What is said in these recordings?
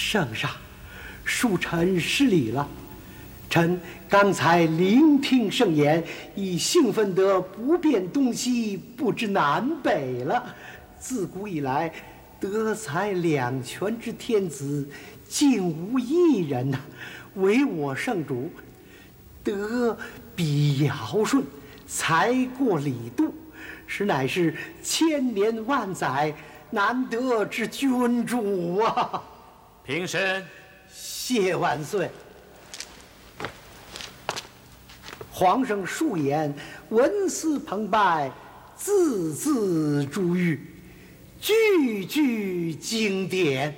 圣上，恕臣失礼了。臣刚才聆听圣言，已兴奋得不辨东西，不知南北了。自古以来，德才两全之天子，竟无一人呐，唯我圣主。德比尧舜，才过李杜，实乃是千年万载难得之君主啊！ 平身， 谢万岁。皇上恕言，文思澎湃，字字珠玉，句句经典。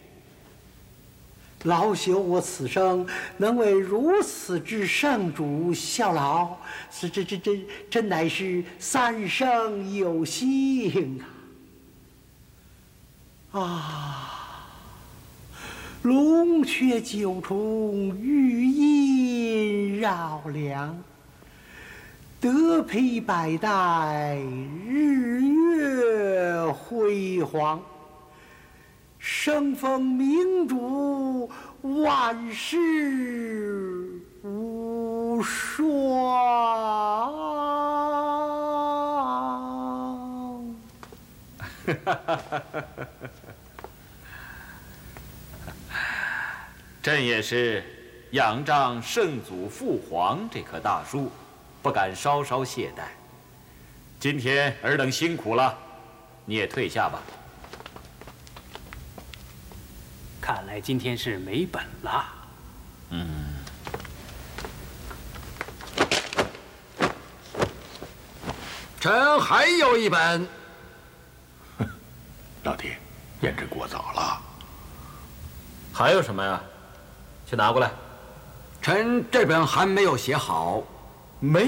劳朽我此生能为如此之圣主效劳，真乃是三生有幸啊！龙阙九重，玉音绕梁，德配百代，日月辉煌。生逢明主，万事无双。 朕也是仰仗圣祖父皇这棵大树，不敢稍稍懈怠。今天尔等辛苦了，你也退下吧。 看来今天是没本了。 臣还有一本。 老弟，验证过早了。 还有什么呀？去拿过来。 臣这本还没有写好。 没